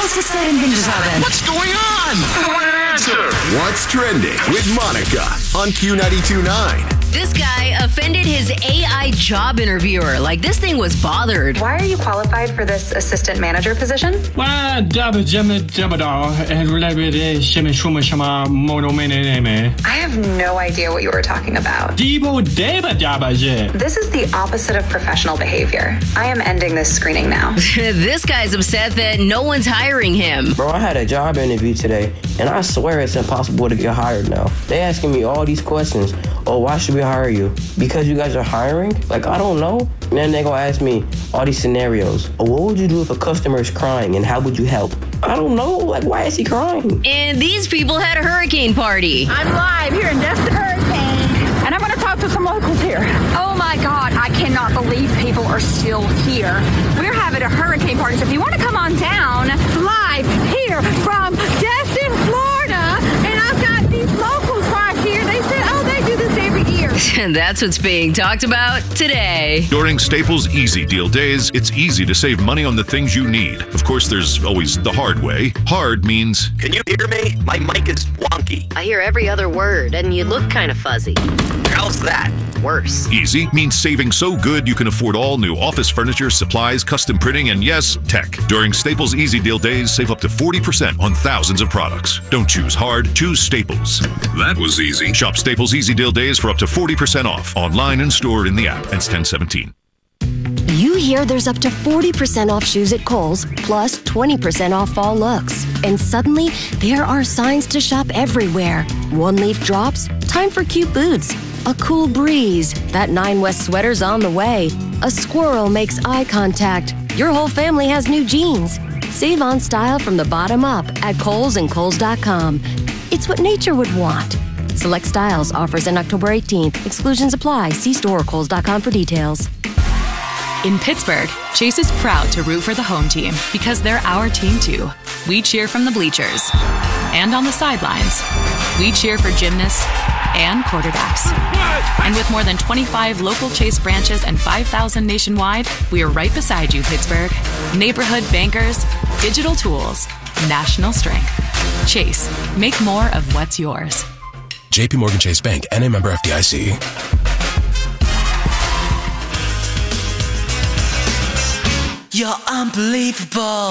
What's going on? I want an answer. What's trending with Monica on Q92.9. This guy offended his AI job interviewer. Like, this thing was bothered. Why are you qualified for this assistant manager position? I have no idea what you were talking about. This is the opposite of professional behavior. I am ending this screening now. This guy's upset that no one's hiring him. Bro, I had a job interview today, and I swear it's impossible to get hired now. They asking me all these questions. Oh, why should we hire you? Because you guys are hiring? Like, I don't know. And then they gonna ask me all these scenarios. Oh, what would you do if a customer is crying, and how would you help? I don't know. Like, why is he crying? And these people had a hurricane party. I'm live here in Destin Hurricane, and I'm going to talk to some locals here. Oh my God, I cannot believe people are still here. We're having a hurricane party, so if you want to come on down, live here from Destin, Florida, and I've got these locals right here. They said, oh, they do this every year. And that's what's being talked about today. During Staples Easy Deal Days, it's easy to save money on the things you need. Of course, there's always the hard way. Hard means... Can you hear me? My mic is wonky. I hear every other word, and you look kind of fuzzy. How's that? Worse. Easy means saving so good you can afford all new office furniture, supplies, custom printing, and yes, tech. During Staples Easy Deal Days, save up to 40% on thousands of products. Don't choose hard, choose Staples. That was easy. Shop Staples Easy Deal Days for up to 40% off. Online and stored in the app. Ends 10/17. You hear there's up to 40% off shoes at Kohl's, plus 20% off fall looks. And suddenly, there are signs to shop everywhere. One leaf drops, time for cute boots. A cool breeze, that 9 West sweater's on the way. A squirrel makes eye contact. Your whole family has new jeans. Save on style from the bottom up at Kohl's and Kohl's.com. It's what nature would want. Select styles, offers in October 18th. Exclusions apply. See store or Kohl's.com for details. In Pittsburgh, Chase is proud to root for the home team because they're our team too. We cheer from the bleachers and on the sidelines. We cheer for gymnasts and quarterbacks. And with more than 25 local Chase branches and 5,000 nationwide, we are right beside you, Pittsburgh. Neighborhood bankers, digital tools, national strength. Chase, make more of what's yours. JP Morgan Chase Bank, N.A. member FDIC. You're unbelievable.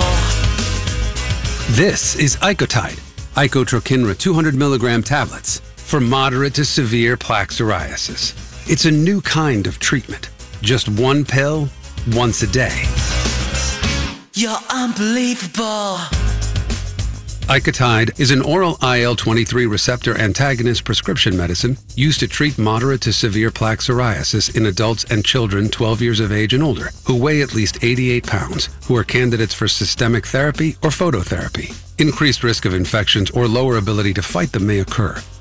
This is Icotide, Icotrokinra 200 milligram tablets for moderate to severe plaque psoriasis. It's a new kind of treatment. Just one pill, once a day. You're unbelievable. Icotide is an oral IL-23 receptor antagonist prescription medicine used to treat moderate to severe plaque psoriasis in adults and children 12 years of age and older who weigh at least 88 pounds, who are candidates for systemic therapy or phototherapy. Increased risk of infections or lower ability to fight them may occur.